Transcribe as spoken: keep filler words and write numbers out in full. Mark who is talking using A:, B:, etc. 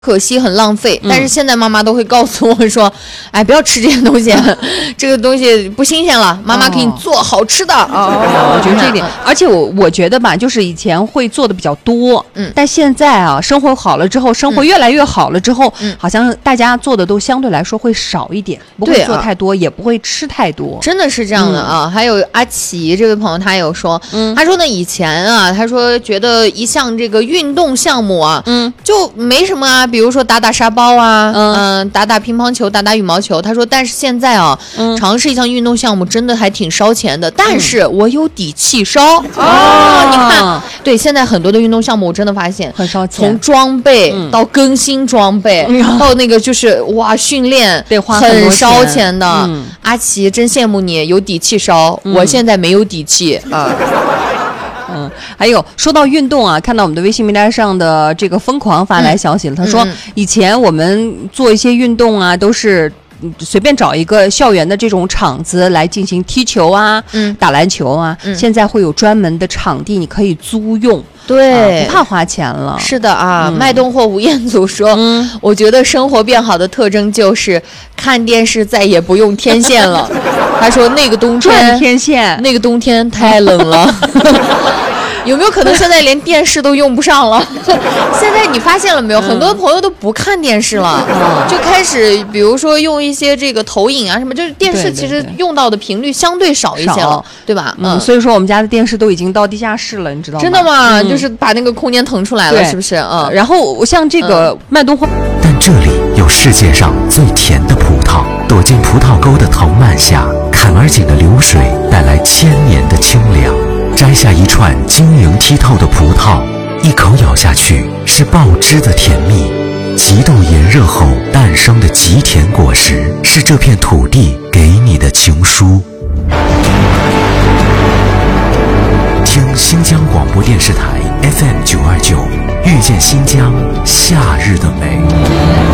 A: 可惜很浪费，但是现在妈妈都会告诉我说，嗯、哎，不要吃这些东西，这个东西不新鲜了，妈妈给你做好吃的。哦，
B: 哦我觉得这一点，而且我我觉得吧，就是以前会做的比较多，嗯，但现在啊，生活好了之后，生活越来越好了之后，嗯，好像大家做的都相对来说会少一点，不会做太多，啊、也不会吃太多，
A: 真的是这样的啊。嗯、还有阿奇这位朋友，他有说，嗯，他说呢，以前啊，他说觉得一项这个运动项目啊，嗯，就没什么啊。比如说打打沙包啊，嗯、呃，打打乒乓球，打打羽毛球。他说，但是现在啊，嗯、尝试一项运动项目真的还挺烧钱的。但是我有底气烧、嗯、哦，你看，对，现在很多的运动项目我真的发现
B: 很烧钱，
A: 从装备到更新装备，嗯、到那个就是哇训练，
B: 得花
A: 很烧钱的。嗯、阿奇真羡慕你有底气烧，嗯、我现在没有底气啊。
B: 嗯，还有说到运动啊，看到我们的微信平台上的这个疯狂发来消息了，嗯、他说、嗯、以前我们做一些运动啊，都是随便找一个校园的这种场子来进行踢球啊，嗯、打篮球啊，嗯、现在会有专门的场地，你可以租用。
A: 对、
B: 啊，不怕花钱了。
A: 是的啊，嗯、卖东货吴彦祖说、嗯，我觉得生活变好的特征就是看电视再也不用天线了。他说那个冬天
B: 天线，
A: 那个冬天太冷了。有没有可能现在连电视都用不上了？现在你发现了没有、嗯、很多朋友都不看电视了、嗯、就开始比如说用一些这个投影啊什么，就是电视其实用到的频率相对少一些了， 对, 对吧？
B: 嗯，所以说我们家的电视都已经到地下室了，你知道吗？
A: 真的吗？嗯、就是把那个空间腾出来了，是不是？嗯，
B: 然后像这个卖东货、
C: 嗯、但这里有世界上最甜的葡萄，躲进葡萄沟的藤蔓下，坎儿井的流水带来千年的清凉，摘下一串晶莹剔透的葡萄，一口咬下去是爆汁的甜蜜，极度炎热后诞生的极甜果实，是这片土地给你的情书。听新疆广播电视台 F M 九二九，遇见新疆夏日的美。